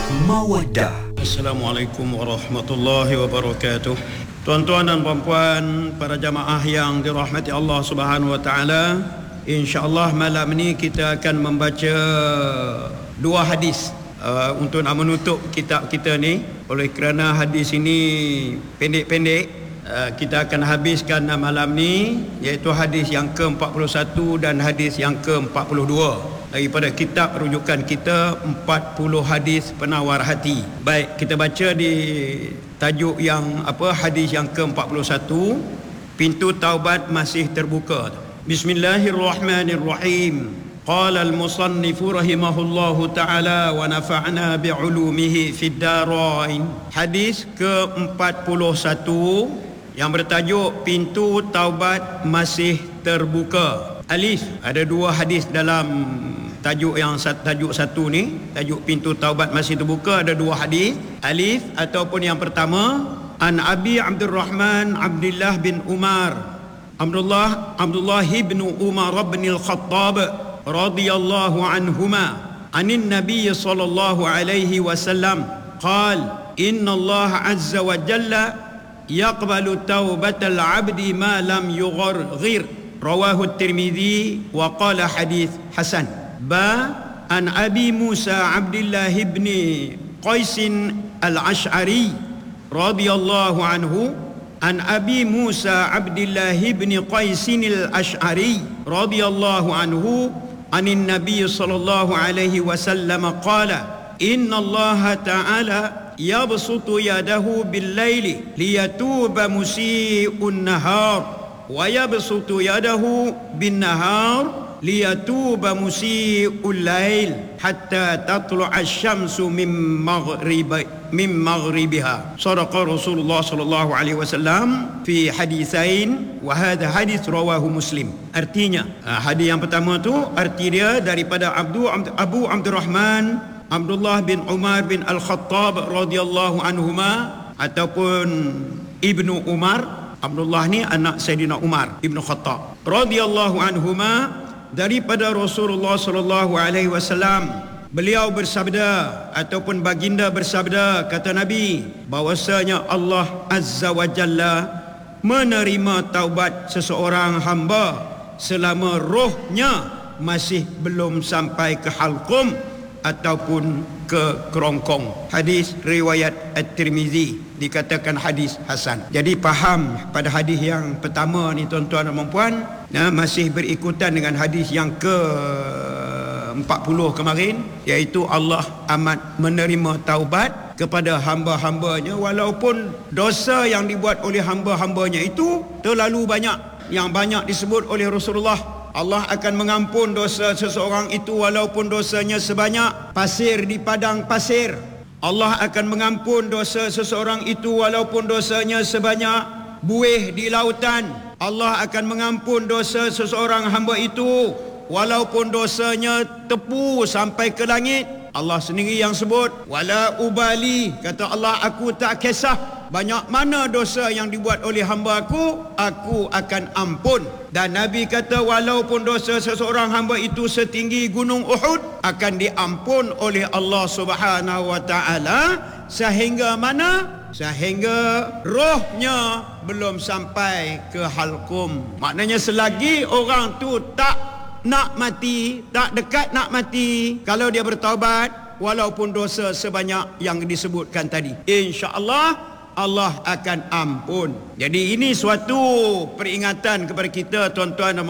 Mawaddah. Assalamualaikum warahmatullahi wabarakatuh. Tuan-tuan dan puan-puan, para jamaah yang dirahmati Allah Subhanahu wa taala, insya-Allah malam ini kita akan membaca dua hadis untuk nak menutup kitab kita ni. Oleh kerana hadis ini pendek-pendek, kita akan habiskan malam ni, iaitu hadis yang ke-41 dan hadis yang ke-42 daripada kitab rujukan kita 40 hadis penawar hati. Baik, kita baca di tajuk yang hadis yang ke-41, pintu taubat masih terbuka. Bismillahirrahmanirrahim. Qala al-musannif rahimahullahu ta'ala wa nafa'na bi'ulumihi fid darain. Hadis ke-41 yang bertajuk pintu taubat masih terbuka. Alif, ada dua hadis dalam tajuk satu ni, tajuk pintu taubat masih terbuka, ada dua hadis. Alif ataupun yang pertama, an Abi Abdurrahman Abdullah bin Umar Abdullah bin Umar bin al-Khattab radhiyallahu anhuma anin Nabi sallallahu alaihi wasallam qala inna Allah azza wa jalla yaqbalu taubatal abdi ma lam yugharghir. Rawahu Tirmidzi wa qala hadis hasan. An Abi Musa Abdullah ibn Qais al-Ash'ari radhiyallahu anhu an Abi Musa Abdullah ibn Qais al-Ash'ari radhiyallahu anhu anin Nabi sallallahu alaihi wasallam qala inna Allah ta'ala yabsutu yadahu bil-laili liyatuba musii'un nahar wa yabsutu yadahu bin-nahar liyatuba musii'ul lail hatta tatlu'a asy-syamsu min maghribiha. Shadaqa Rasulullah sallallahu alaihi wasallam fi haditsain wa hadha hadits rawahu Muslim. Artinya, hadis yang pertama tu arti dia daripada Abu Abdurrahman Abdullah bin Umar bin Al-Khattab radhiyallahu anhuma ataupun Ibnu Umar. Abdullah ni anak Sayyidina Umar Ibnu Khattab radhiyallahu anhuma, daripada Rasulullah sallallahu alaihi wasallam. Beliau bersabda ataupun baginda bersabda, kata Nabi, bahwasanya Allah azza wa jalla menerima taubat seseorang hamba selama rohnya masih belum sampai ke halqum ataupun ke kerongkong. Hadis riwayat At-Tirmizi, dikatakan hadis hasan. Jadi faham pada hadis yang pertama ni tuan-tuan dan puan-puan, masih berikutan dengan hadis yang ke-40 kemarin, iaitu Allah amat menerima taubat kepada hamba-hambanya walaupun dosa yang dibuat oleh hamba-hambanya itu terlalu banyak. Yang banyak disebut oleh Rasulullah, Allah akan mengampun dosa seseorang itu walaupun dosanya sebanyak pasir di padang pasir. Allah akan mengampun dosa seseorang itu walaupun dosanya sebanyak buih di lautan. Allah akan mengampun dosa seseorang hamba itu walaupun dosanya tepu sampai ke langit. Allah sendiri yang sebut, wala ubali, kata Allah, aku tak kisah banyak mana dosa yang dibuat oleh hamba aku akan ampun. Dan Nabi kata walaupun dosa seseorang hamba itu setinggi gunung Uhud akan diampun oleh Allah Subhanahu wa taala sehingga mana? Sehingga rohnya belum sampai ke halqum. Maknanya selagi orang tu tak nak mati, tak dekat nak mati, kalau dia bertaubat walaupun dosa sebanyak yang disebutkan tadi, insya-Allah Allah akan ampun. Jadi ini suatu peringatan kepada kita tuan-tuan dan